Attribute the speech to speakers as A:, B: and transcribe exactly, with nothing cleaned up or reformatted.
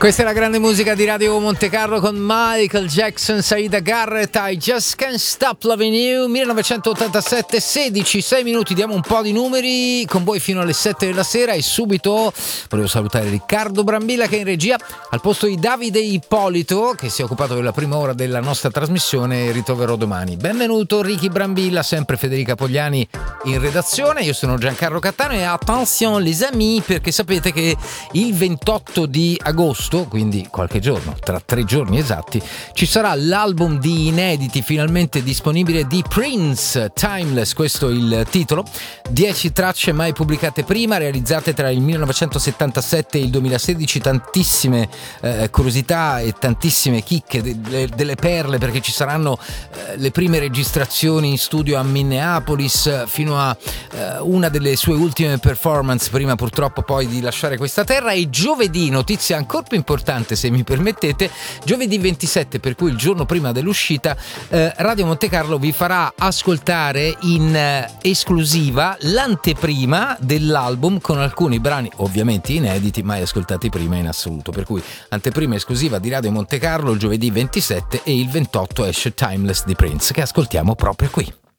A: Questa è la grande musica di Radio Monte Carlo con Michael Jackson, Saida Garrett, I Just Can't Stop Loving You, millenovecentottantasette, sedici, sei minuti, diamo un po' di numeri con voi fino alle sette della sera e subito volevo salutare Riccardo Brambilla che è in regia, al posto di Davide Ippolito che si è occupato della prima ora della nostra trasmissione e ritroverò domani. Benvenuto Ricky Brambilla, sempre Federica Pogliani in redazione, io sono Giancarlo Cattano e attenzione les amis perché sapete che il ventotto di agosto, quindi qualche giorno, tra tre giorni esatti, ci sarà l'album di inediti finalmente disponibile di Prince, Timeless, questo è il titolo, dieci tracce mai pubblicate prima, realizzate tra il millenovecentosettantasette e il duemilasedici, tantissime eh, curiosità e tantissime chicche, de- delle perle, perché ci saranno eh, le prime registrazioni in studio a Minneapolis fino a eh, una delle sue ultime performance prima purtroppo poi di lasciare questa terra. E giovedì, notizia ancora più importante se mi permettete, giovedì ventisette, per cui il giorno prima dell'uscita, eh, Radio Monte Carlo vi farà ascoltare in eh, esclusiva l'anteprima dell'album con alcuni brani ovviamente inediti mai ascoltati prima in assoluto, per cui anteprima esclusiva di Radio Monte Carlo il giovedì ventisette e il ventotto esce Timeless di Prince che ascoltiamo proprio qui.